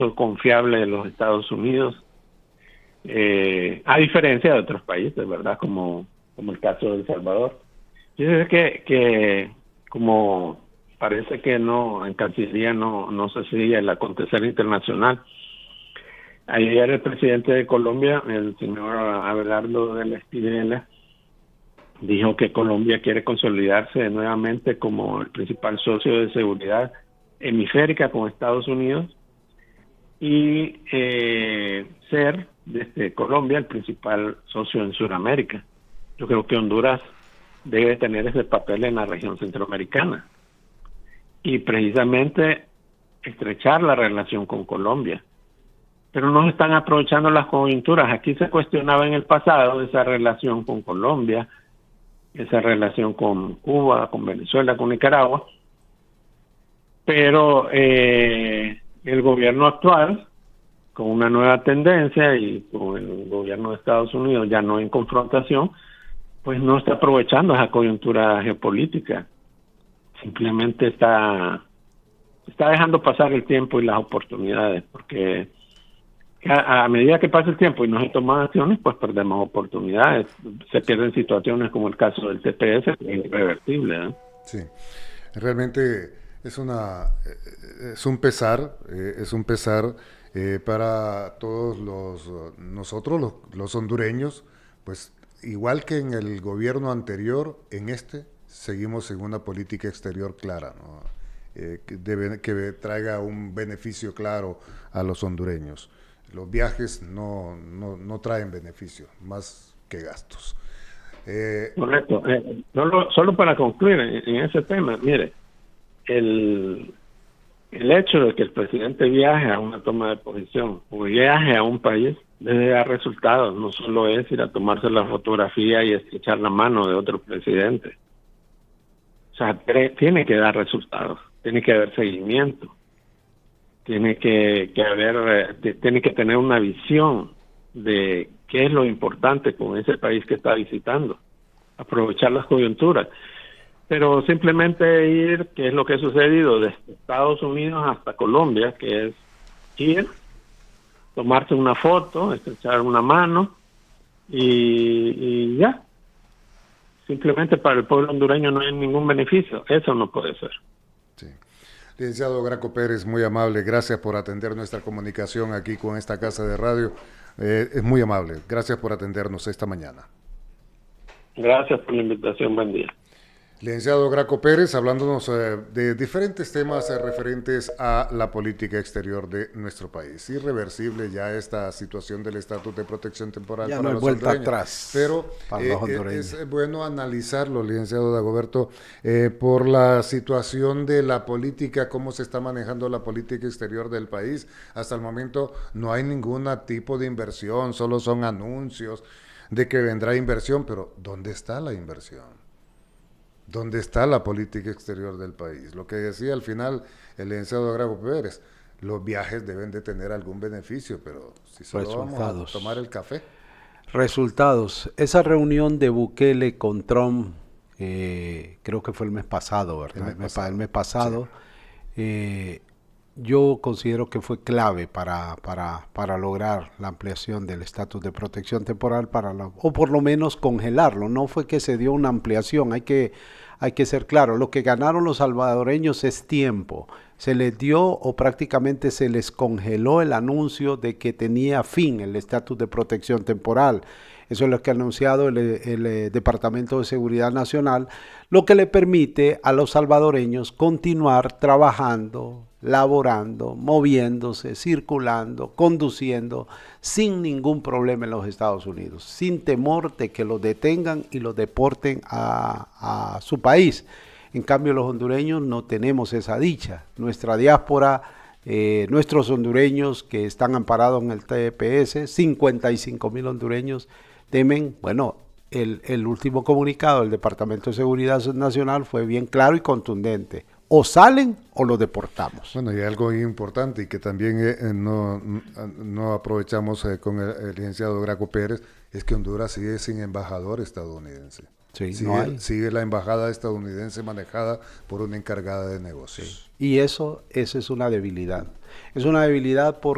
confiable de los Estados Unidos, a diferencia de otros países, ¿verdad? Como el caso de El Salvador. Yo creo que como parece que no, en Cancillería no se sigue el acontecer internacional. Ayer el presidente de Colombia, el señor Abelardo de la Espriella, dijo que Colombia quiere consolidarse nuevamente como el principal socio de seguridad hemisférica con Estados Unidos y ser desde Colombia el principal socio en Sudamérica. Yo creo que Honduras debe tener ese papel en la región centroamericana y precisamente estrechar la relación con Colombia. Pero no están aprovechando las coyunturas. Aquí se cuestionaba en el pasado esa relación con Colombia, esa relación con Cuba, con Venezuela, con Nicaragua, pero el gobierno actual, con una nueva tendencia y con el gobierno de Estados Unidos ya no en confrontación, pues no está aprovechando esa coyuntura geopolítica. Simplemente está dejando pasar el tiempo y las oportunidades, porque a medida que pasa el tiempo y no se toman acciones, pues perdemos oportunidades. Se pierden situaciones como el caso del TPS, que es irreversible, ¿eh? Sí, realmente es un pesar, para todos nosotros, los hondureños, pues igual que en el gobierno anterior, en este seguimos en una política exterior clara, ¿no? Que traiga un beneficio claro a los hondureños. Los viajes no traen beneficio, más que gastos. Correcto. Solo para concluir en ese tema, mire, el hecho de que el presidente viaje a una toma de posición o viaje a un país debe dar resultados, no solo es ir a tomarse la fotografía y estrechar la mano de otro presidente. O sea, tiene que dar resultados, tiene que haber seguimiento, tiene que haber, tiene que tener una visión de qué es lo importante con ese país que está visitando, aprovechar las coyunturas. Pero simplemente ir, que es lo que ha sucedido desde Estados Unidos hasta Colombia, que es ir, tomarse una foto, estrechar una mano y ya. Simplemente para el pueblo hondureño no hay ningún beneficio. Eso no puede ser. Sí. Licenciado Graco Pérez, muy amable. Gracias por atender nuestra comunicación aquí con esta casa de radio. Es muy amable. Gracias por atendernos esta mañana. Gracias por la invitación. Buen día. Licenciado Graco Pérez, hablándonos de diferentes temas referentes a la política exterior de nuestro país. Irreversible ya esta situación del estatus de protección temporal ya para no hay los vuelta hondureños. atrás Pero para los hondureños. es bueno analizarlo, licenciado Dagoberto, por la situación de la política, cómo se está manejando la política exterior del país. Hasta el momento no hay ningún tipo de inversión, solo son anuncios de que vendrá inversión, pero ¿dónde está la inversión? ¿Dónde está la política exterior del país? Lo que decía al final el licenciado Graco Pérez, los viajes deben de tener algún beneficio, pero si solo vamos a tomar el café. Resultados. Esa reunión de Bukele con Trump, creo que fue el mes pasado, ¿verdad? El mes pasado. Sí. Yo considero que fue clave para lograr la ampliación del estatus de protección temporal, o por lo menos congelarlo. No fue que se dio una ampliación, hay que ser claro. Lo que ganaron los salvadoreños es tiempo. Se les dio o prácticamente se les congeló el anuncio de que tenía fin el estatus de protección temporal. Eso es lo que ha anunciado el Departamento de Seguridad Nacional, lo que le permite a los salvadoreños continuar trabajando, laborando, moviéndose, circulando, conduciendo, sin ningún problema en los Estados Unidos, sin temor de que los detengan y los deporten a su país. En cambio, los hondureños no tenemos esa dicha. Nuestra diáspora, nuestros hondureños que están amparados en el TPS, 55,000 hondureños, temen, bueno, el último comunicado del Departamento de Seguridad Nacional fue bien claro y contundente. O salen o los deportamos. Bueno, y algo importante y que también no aprovechamos con el licenciado Graco Pérez, es que Honduras sigue sin embajador estadounidense. Sí, sigue la embajada estadounidense manejada por una encargada de negocios. Sí. Y esa es una debilidad. Es una debilidad porque